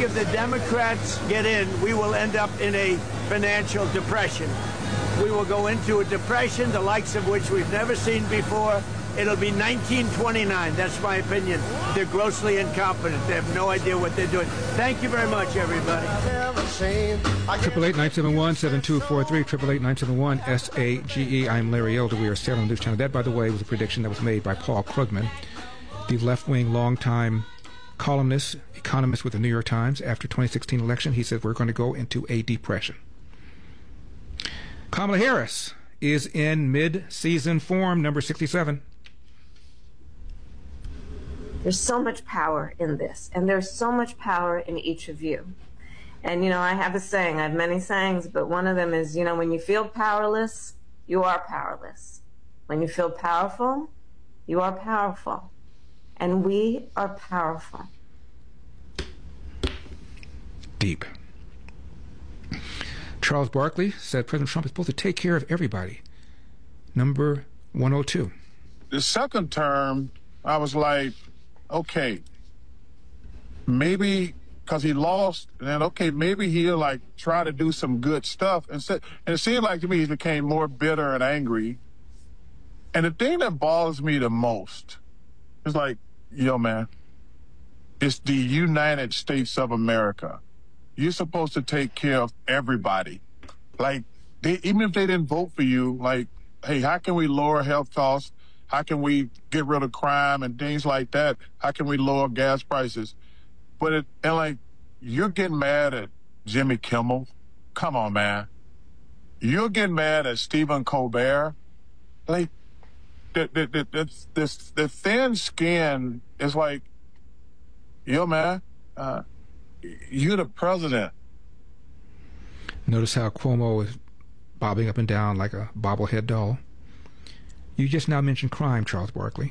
if the Democrats get in, we will end up in a financial depression. We will go into a depression, the likes of which we've never seen before. It'll be 1929. That's my opinion. They're grossly incompetent. They have no idea what they're doing. Thank you very much, everybody. 888-971-7243, 888-971-SAGE. I'm Larry Elder. We are still on News Channel. That, by the way, was a prediction that was made by Paul Krugman, the left-wing, long-time columnist, economist with the New York Times. After 2016 election, he said we're going to go into a depression. Kamala Harris is in mid-season form, number 67. There's so much power in this, and there's so much power in each of you. And, you know, I have a saying, I have many sayings, but one of them is, you know, when you feel powerless, you are powerless. When you feel powerful, you are powerful. And we are powerful. Deep. Charles Barkley said President Trump is supposed to take care of everybody. Number 102. The second term, I was like, okay, maybe because he lost, then okay, maybe he'll like try to do some good stuff. And it seemed like to me he became more bitter and angry. And the thing that bothers me the most is like, yo, man, it's the United States of America. You're supposed to take care of everybody. Like, even if they didn't vote for you, like, hey, how can we lower health costs? How can we get rid of crime and things like that? How can we lower gas prices? And like, you're getting mad at Jimmy Kimmel? Come on, man. You're getting mad at Stephen Colbert? Like, the thin skin is like, yo, man, you're the president. Notice how Cuomo is bobbing up and down like a bobblehead doll. You just now mentioned crime, Charles Barkley.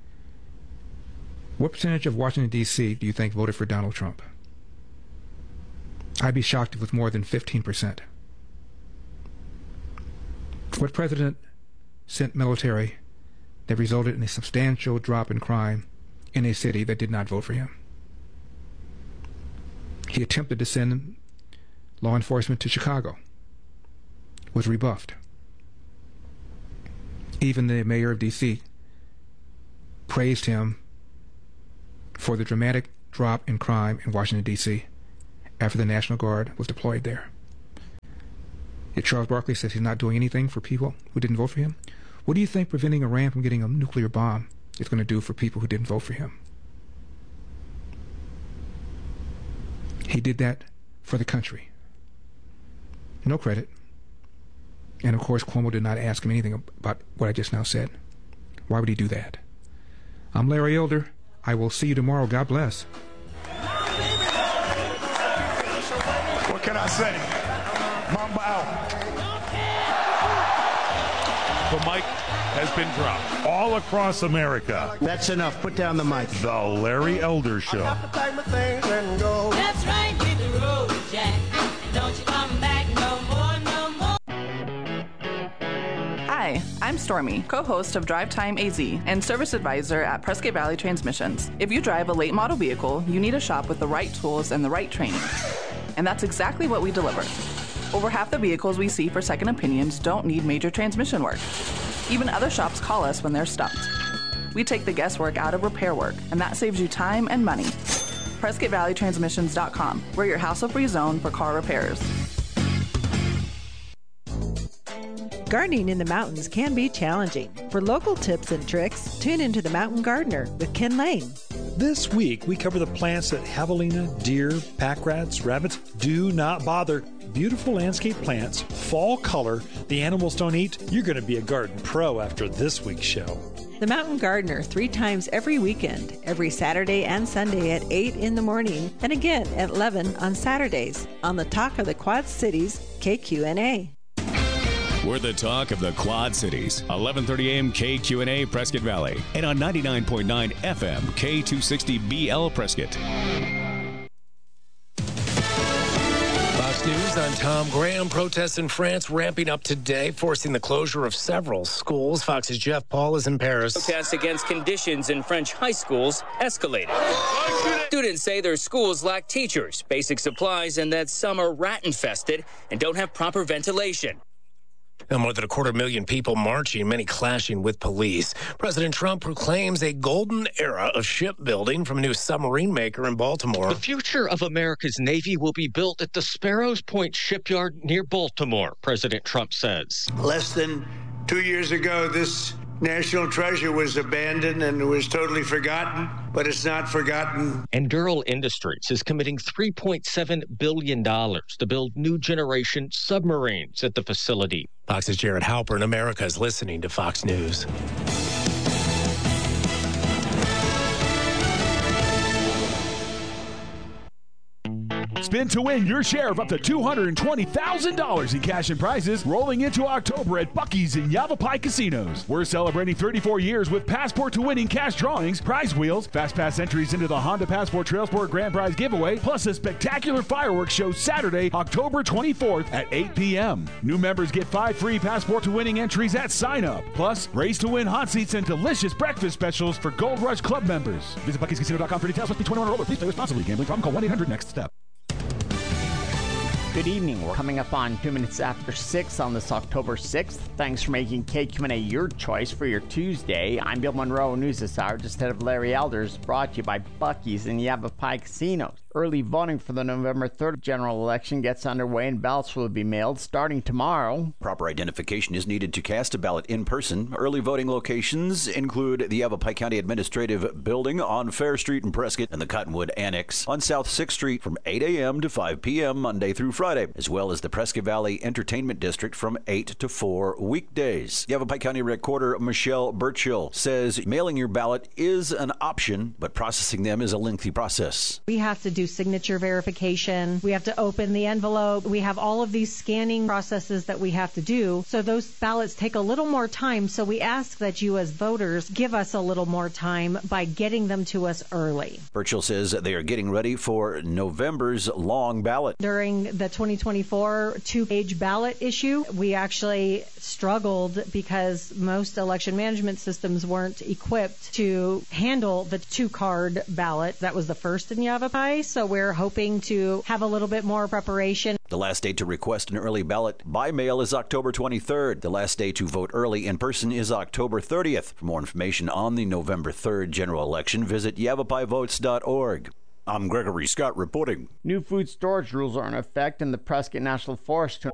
What percentage of Washington, D.C. do you think voted for Donald Trump? I'd be shocked if it was more than 15%. What president sent military that resulted in a substantial drop in crime in a city that did not vote for him? He attempted to send law enforcement to Chicago, was rebuffed. Even the mayor of D.C. praised him for the dramatic drop in crime in Washington, D.C. after the National Guard was deployed there. Yet Charles Barkley says he's not doing anything for people who didn't vote for him. What do you think preventing Iran from getting a nuclear bomb is going to do for people who didn't vote for him? He did that for the country. No credit. And of course, Cuomo did not ask him anything about what I just now said. Why would he do that? I'm Larry Elder. I will see you tomorrow. God bless. What can I say? Mamba out. The mic has been dropped all across America. That's enough. Put down the mic. The Larry Elder Show. That's right, hit the road, Jack. And don't you come back no more, no more. Hi, I'm Stormy, co-host of Drive Time AZ and service advisor at Prescott Valley Transmissions. If you drive a late model vehicle, you need a shop with the right tools and the right training. And that's exactly what we deliver. Over half the vehicles we see for second opinions don't need major transmission work. Even other shops call us when they're stumped. We take the guesswork out of repair work, and that saves you time and money. PrescottValleyTransmissions.com. We're your hassle-free zone for car repairs. Gardening in the mountains can be challenging. For local tips and tricks, tune into The Mountain Gardener with Ken Lane. This week, we cover the plants that javelina, deer, pack rats, rabbits do not bother. Beautiful landscape plants, fall color, the animals don't eat. You're going to be a garden pro after this week's show. The Mountain Gardener 3 times every weekend, every Saturday and Sunday at 8 in the morning, and again at 11 on Saturdays on the Talk of the Quad Cities, KQNA. We're the talk of the Quad Cities. 11:30 a.m. KQNA Prescott Valley. And on 99.9 FM K260BL Prescott. Fox Fox News, I'm Tom Graham. Protests in France ramping up today, forcing the closure of several schools. Fox's Jeff Paul is in Paris. Protests against conditions in French high schools escalated. Students say their schools lack teachers, basic supplies, and that some are rat-infested and don't have proper ventilation. And more than 250,000 people marching, many clashing with police. President Trump proclaims a golden era of shipbuilding from a new submarine maker in Baltimore. The future of America's Navy will be built at the Sparrows Point shipyard near Baltimore, President Trump says. Less than 2 years ago, this national treasure was abandoned and was totally forgotten, but it's not forgotten. And Durrell Industries is committing $3.7 billion to build new generation submarines at the facility. Fox's Jared Halpern. America is listening to Fox News. Spin to win your share of up to $220,000 in cash and prizes rolling into October at Buc-ee's in Yavapai Casinos. We're celebrating 34 years with Passport to Winning cash drawings, prize wheels, fast pass entries into the Honda Passport Trail Sport Grand Prize giveaway, plus a spectacular fireworks show Saturday, October 24th at 8 p.m. New members get 5 free Passport to Winning entries at sign up. Plus, race to win hot seats and delicious breakfast specials for Gold Rush Club members. Visit Buc-ee'sCasino.com for details. Must be 21 or older. Please play responsibly. Gambling problem? Call 1-800-NEXT-STEP. Good evening. We're coming up on 2 minutes after 6 on this October 6th. Thanks for making KQNA your choice for your Tuesday. I'm Bill Monroe. News this hour just ahead of Larry Elders, brought to you by Buc-ee's and Yavapai Casinos. Early voting for the November 3rd general election gets underway and ballots will be mailed starting tomorrow. Proper identification is needed to cast a ballot in person. Early voting locations include the Yavapai County Administrative Building on Fair Street in Prescott and the Cottonwood Annex on South 6th Street from 8 a.m. to 5 p.m. Monday through Friday, as well as the Prescott Valley Entertainment District from 8 to 4 weekdays. Yavapai County Recorder Michelle Burchill says mailing your ballot is an option, but processing them is a lengthy process. We have to do signature verification. We have to open the envelope. We have all of these scanning processes that we have to do. So those ballots take a little more time. So we ask that you as voters give us a little more time by getting them to us early. Burchill says they are getting ready for November's long ballot. During the 2024 two-page ballot issue, we actually struggled because most election management systems weren't equipped to handle the two-card ballot. That was the first in Yavapai. So we're hoping to have a little bit more preparation. The last date to request an early ballot by mail is October 23rd. The last day to vote early in person is October 30th. For more information on the November 3rd general election, visit yavapaivotes.org. I'm Gregory Scott reporting. New food storage rules are in effect in the Prescott National Forest to